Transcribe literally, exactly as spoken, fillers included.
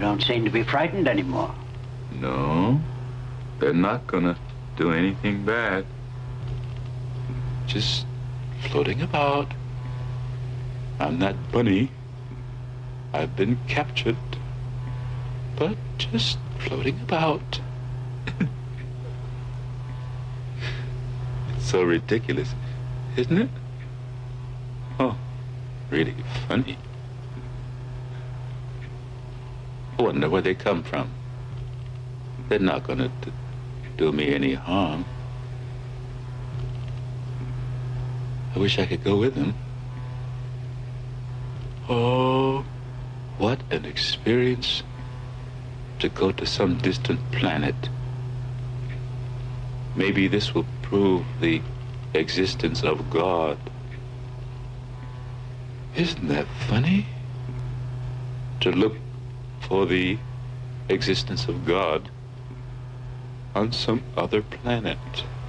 don't seem to be frightened anymore. No, they're not gonna do anything bad. Just floating about. I'm not Bunny. I've been captured. But just floating about. It's so ridiculous, isn't it? Oh, really funny. I wonder where they come from. They're not gonna d- do me any harm. I wish I could go with them. Oh, what an experience to go to some distant planet. Maybe this will prove the existence of God. Isn't that funny? To look for the existence of God on some other planet.